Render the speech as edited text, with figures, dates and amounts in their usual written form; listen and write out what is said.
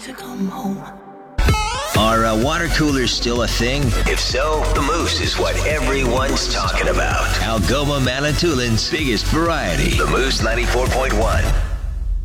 to come home. Are water coolers still a thing? If so, the Moose is what everyone's talking about. Algoma Manitoulin's biggest variety. The Moose 94.1.